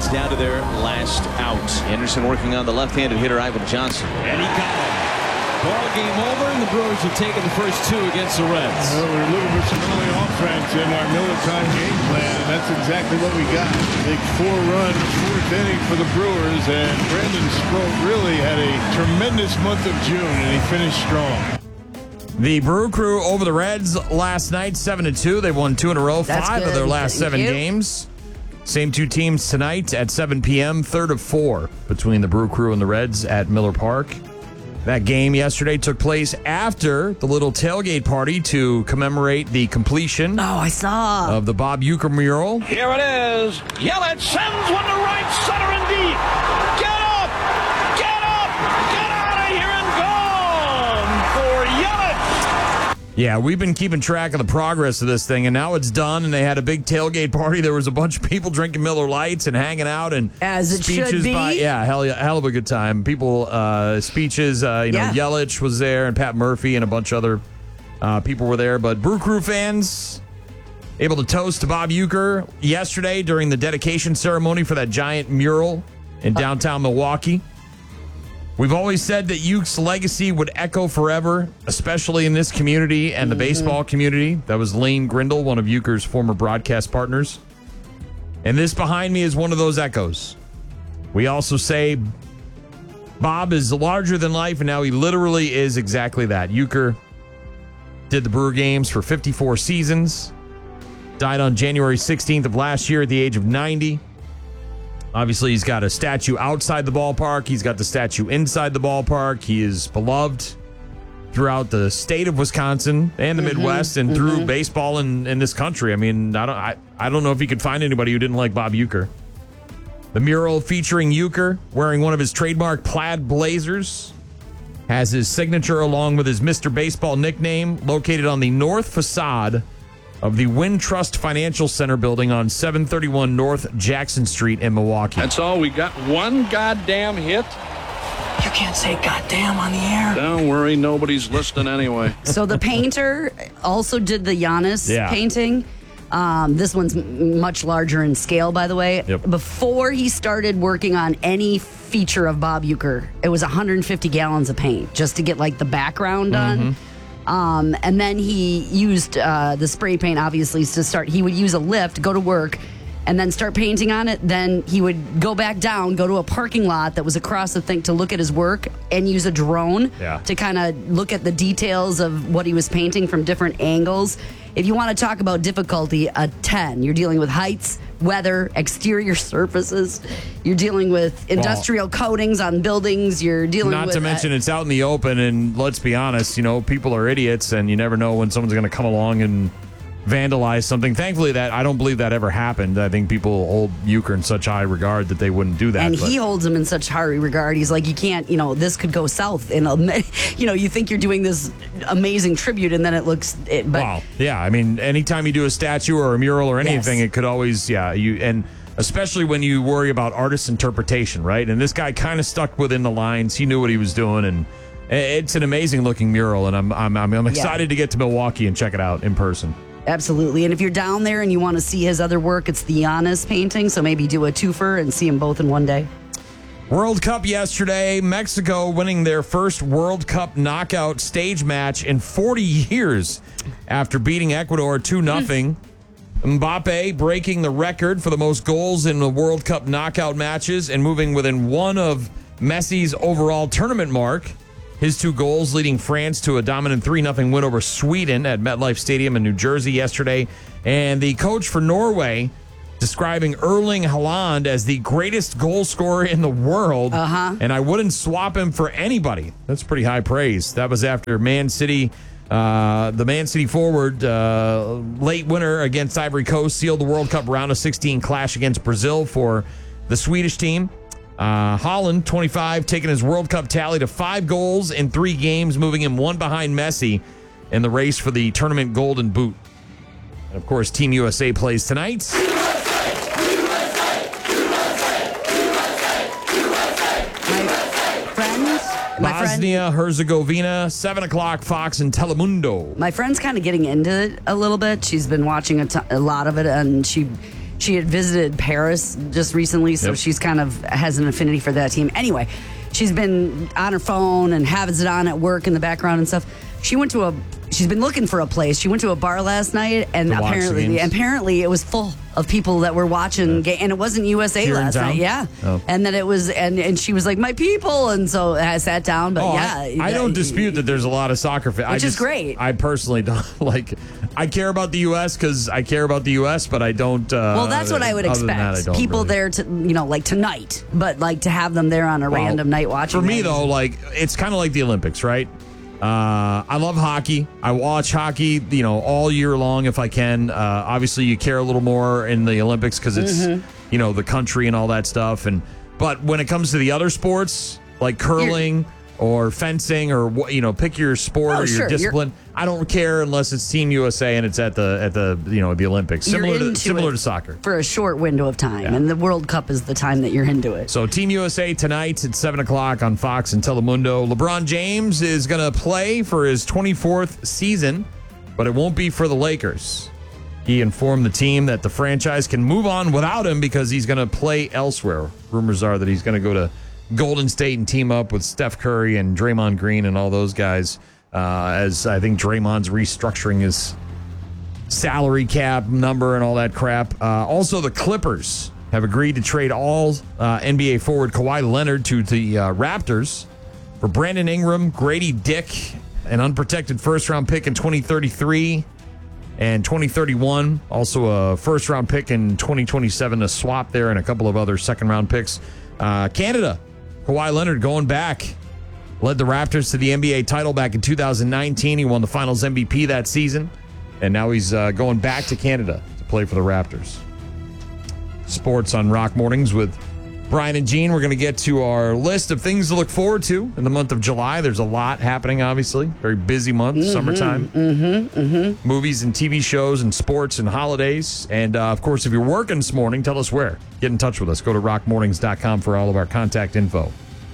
Reds down to their last out. Anderson working on the left-handed hitter, Ivan Johnson. And he got him. Ball game over, and the Brewers have taken the first two against the Reds. Well, we're looking for some early offense in our Miller time game plan, and that's exactly what we got. Big 4-run fourth inning for the Brewers, and Brandon Sproat really had a tremendous month of June, and he finished strong. The Brew Crew over the Reds last night, 7-2. They won 2 in a row, That's 5 good. of their last Thank 7 you. games. Same two teams tonight at 7 p.m., third of 4 between the Brew Crew and the Reds at Miller Park. That game yesterday took place after the little tailgate party to commemorate the completion Oh, I saw. of the Bob Uecker mural. Here it is. Yelich sends one to right center and deep. Get up! Get up! Get out of here and gone for Yelich! Yeah, we've been keeping track of the progress of this thing, and now it's done, and they had a big tailgate party. There was a bunch of people drinking Miller Lights and hanging out, and As it should speeches be. hell of a good time. People, speeches, Yeah. Yelich was there, and Pat Murphy, and a bunch of other people were there. But Brew Crew fans able to toast to Bob Uecker yesterday during the dedication ceremony for that giant mural in downtown Milwaukee. We've always said that Uke's legacy would echo forever, especially in this community and the baseball community. That was Lane Grindle, one of Uecker's former broadcast partners. And this behind me is one of those echoes. We also say Bob is larger than life, and now he literally is exactly that. Uecker did the Brewer games for 54 seasons, died on January 16th of last year at the age of 90. Obviously, he's got a statue outside the ballpark. He's got the statue inside the ballpark. He is beloved throughout the state of Wisconsin and the Midwest and through baseball in this country. I mean, I don't know if you could find anybody who didn't like Bob Uecker. The mural featuring Uecker wearing one of his trademark plaid blazers has his signature along with his Mr. Baseball nickname located on the north facade of the Wintrust Financial Center building on 731 North Jackson Street in Milwaukee. That's all. We got one goddamn hit. You can't say goddamn on the air. Don't worry, nobody's listening anyway. So the painter also did the Giannis Yeah. painting. This one's much larger in scale, by the way. Yep. Before he started working on any feature of Bob Uecker, it was 150 gallons of paint just to get like the background done. And then he used the spray paint, obviously, to start. He would use a lift, go to work, and then start painting on it. Then he would go back down, go to a parking lot that was across the thing to look at his work, and use a drone to kind of look at the details of what he was painting from different angles. If you want to talk about difficulty, a 10. You're dealing with heights, weather, exterior surfaces. You're dealing with industrial coatings on buildings. You're dealing Not with... to mention it's out in the open, and let's be honest, people are idiots, and you never know when someone's going to come along and vandalize something. Thankfully, that I don't believe that ever happened. I think people hold Uecker in such high regard that they wouldn't do that. And but he holds him in such high regard. He's like, you can't, this could go south. You think you're doing this amazing tribute, and then it looks... wow. Yeah, I mean, anytime you do a statue or a mural or anything, Yes. it could always, and especially when you worry about artist interpretation, right? And this guy kind of stuck within the lines. He knew what he was doing, and it's an amazing looking mural, and I'm excited to get to Milwaukee and check it out in person. Absolutely. And if you're down there and you want to see his other work, it's the Giannis painting. So maybe do a twofer and see them both in one day. World Cup yesterday. Mexico winning their first World Cup knockout stage match in 40 years after beating Ecuador 2-0. Mbappe breaking the record for the most goals in the World Cup knockout matches and moving within one of Messi's overall tournament mark. His 2 goals leading France to a dominant 3-0 win over Sweden at MetLife Stadium in New Jersey yesterday. And the coach for Norway describing Erling Haaland as the greatest goal scorer in the world. And I wouldn't swap him for anybody. That's pretty high praise. That was after Man City, the Man City forward, late winner against Ivory Coast, sealed the World Cup round of 16 clash against Brazil for the Swedish team. Haaland, 25, taking his World Cup tally to 5 goals in 3 games, moving him 1 behind Messi in the race for the tournament Golden Boot. And, of course, Team USA plays tonight. Bosnia, Herzegovina, 7 o'clock, Fox and Telemundo. My friend's kind of getting into it a little bit. She's been watching a lot of it, and she She had visited Paris just recently, so she's kind of has an affinity for that team. Anyway, she's been on her phone and has it on at work in the background and stuff. She's been looking for a place. She went to a bar last night, and apparently it was full of people that were watching, and it wasn't USA Here in last town? night. Oh. And then it was, and she was like, my people, and so I sat down. But I don't dispute that there's a lot of soccer fans, which is great. I personally don't like. I care about the U.S. because I care about the U.S., but I don't. Well, that's what I would other than expect. that, I don't People really. there to, like tonight, but like to have them there on a random night watching. For me, games. though, like it's kind of like the Olympics, right? I love hockey. I watch hockey, all year long if I can. Obviously, you care a little more in the Olympics because it's, the country and all that stuff. But when it comes to the other sports, like curling or fencing or pick your sport or your discipline, I don't care unless it's Team USA and it's at the the Olympics. Similar to soccer. For a short window of time, and the World Cup is the time that you're into it. So Team USA tonight at 7:00 on Fox and Telemundo. LeBron James is going to play for his 24th season, but it won't be for the Lakers. He informed the team that the franchise can move on without him because he's going to play elsewhere. Rumors are that he's going to go to Golden State and team up with Steph Curry and Draymond Green and all those guys, as I think Draymond's restructuring his salary cap number and all that crap. Also, the Clippers have agreed to trade all NBA forward Kawhi Leonard to the Raptors for Brandon Ingram, Grady Dick, an unprotected first-round pick in 2033 and 2031. Also a first-round pick in 2027, a swap there, and a couple of other second-round picks. Canada, Kawhi Leonard going back, led the Raptors to the NBA title back in 2019. He won the Finals MVP that season, and now he's going back to Canada to play for the Raptors. Sports on Rock Mornings with Brian and Gene. We're going to get to our list of things to look forward to in the month of July. There's a lot happening, obviously. Very busy month, summertime. Movies and TV shows and sports and holidays. And, of course, if you're working this morning, tell us where. Get in touch with us. Go to rockmornings.com for all of our contact info.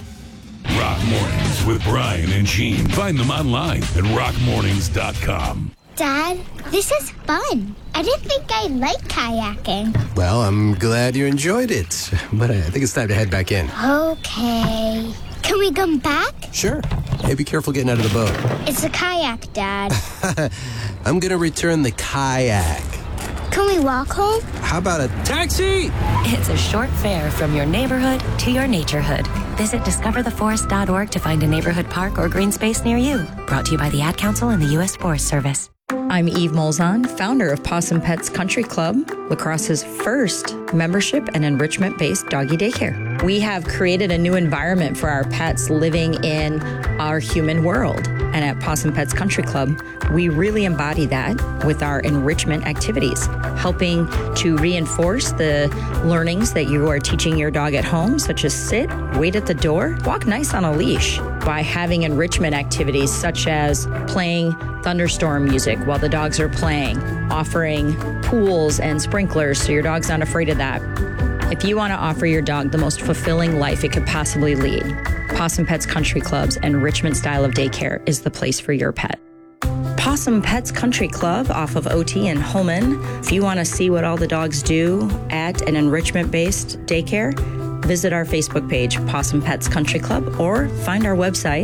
Rock Mornings with Brian and Gene. Find them online at rockmornings.com. Dad, this is fun. I didn't think I liked kayaking. Well, I'm glad you enjoyed it, but I think it's time to head back in. Okay. Can we come back? Sure. Hey, be careful getting out of the boat. It's a kayak, Dad. I'm gonna return the kayak. Can we walk home? How about a taxi? It's a short fare from your neighborhood to your naturehood. Visit discovertheforest.org to find a neighborhood park or green space near you. Brought to you by the Ad Council and the U.S. Forest Service. I'm Eve Molzon, founder of Possum Pets Country Club, La Crosse's first membership and enrichment-based doggy daycare. We have created a new environment for our pets living in our human world. And at Possum Pets Country Club, we really embody that with our enrichment activities, helping to reinforce the learnings that you are teaching your dog at home, such as sit, wait at the door, walk nice on a leash, by having enrichment activities such as playing thunderstorm music while the dogs are playing, offering pools and sprinklers so your dog's not afraid of that. If you want to offer your dog the most fulfilling life it could possibly lead, Possum Pets Country Club's enrichment style of daycare is the place for your pet. Possum Pets Country Club off of OT in Holman. If you want to see what all the dogs do at an enrichment-based daycare, visit our Facebook page, Possum Pets Country Club, or find our website,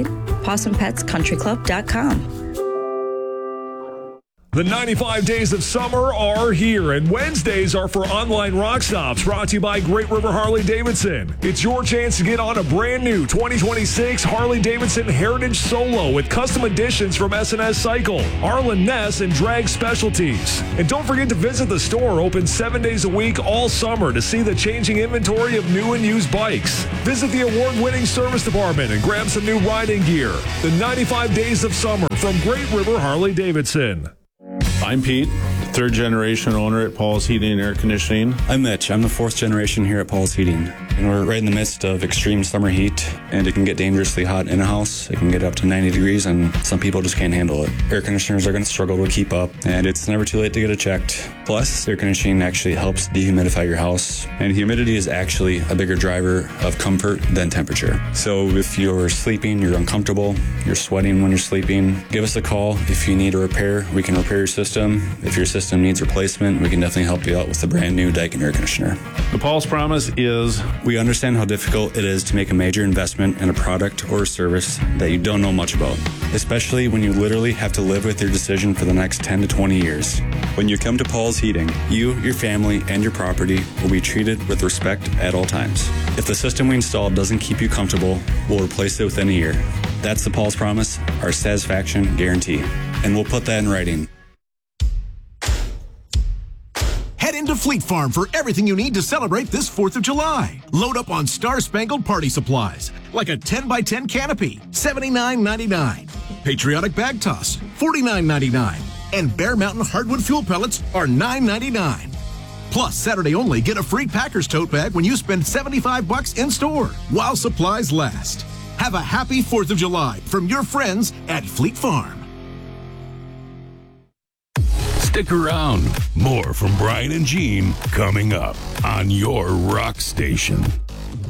possumpetscountryclub.com. The 95 days of summer are here, and Wednesdays are for online rock stops, brought to you by Great River Harley-Davidson. It's your chance to get on a brand new 2026 Harley-Davidson Heritage Solo with custom additions from S&S Cycle, Arlen Ness, and Drag Specialties. And don't forget to visit the store, open 7 days a week all summer, to see the changing inventory of new and used bikes. Visit the award-winning service department and grab some new riding gear. The 95 days of summer from Great River Harley-Davidson. I'm Pete, third generation owner at Paul's Heating and Air Conditioning. I'm Mitch. I'm the fourth generation here at Paul's Heating. And we're right in the midst of extreme summer heat, and it can get dangerously hot in a house. It can get up to 90 degrees, and some people just can't handle it. Air conditioners are going to struggle to keep up, and it's never too late to get it checked. Plus, air conditioning actually helps dehumidify your house, and humidity is actually a bigger driver of comfort than temperature. So if you're sleeping, you're uncomfortable, you're sweating when you're sleeping, give us a call. If you need a repair, we can repair your system. If your system system needs replacement, we can definitely help you out with the brand new Daikin air conditioner. The Paul's Promise is we understand how difficult it is to make a major investment in a product or a service that you don't know much about, especially when you literally have to live with your decision for the next 10 to 20 years. When you come to Paul's Heating, you, your family, and your property will be treated with respect at all times. If the system we installed doesn't keep you comfortable, we'll replace it within a year. That's the Paul's Promise, our satisfaction guarantee. And we'll put that in writing. Head into Fleet Farm for everything you need to celebrate this 4th of July. Load up on star-spangled party supplies, like a 10x10 canopy, $79.99. Patriotic bag toss, $49.99. And Bear Mountain hardwood fuel pellets are $9.99. Plus, Saturday only, get a free Packers tote bag when you spend $75 in-store, while supplies last. Have a happy 4th of July from your friends at Fleet Farm. Stick around. More from Brian and Gene coming up on your rock station.